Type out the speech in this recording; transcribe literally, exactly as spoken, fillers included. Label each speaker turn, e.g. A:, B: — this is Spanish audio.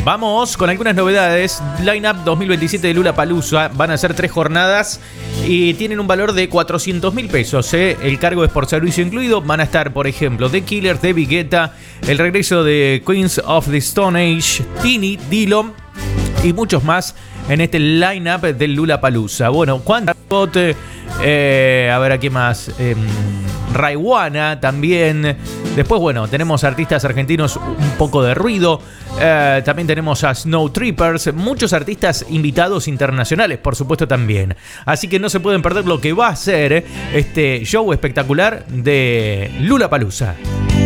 A: Vamos con algunas novedades. Line-up dos mil veintisiete de Lollapalooza. Van a ser tres jornadas y tienen un valor de cuatrocientos mil pesos. ¿eh? El cargo es por servicio incluido. Van a estar, por ejemplo, The Killers, David Guetta, el regreso de Queens of the Stone Age, Tini, Dillon y muchos más en este line-up del Lollapalooza. Bueno, ¿cuántas? Eh, a ver, ¿a qué más? Eh, Raiwana también. Después, bueno, tenemos artistas argentinos un poco de ruido. Eh, también tenemos a Snow Trippers. Muchos artistas invitados internacionales, por supuesto, también. Así que no se pueden perder lo que va a ser este show espectacular de Lollapalooza.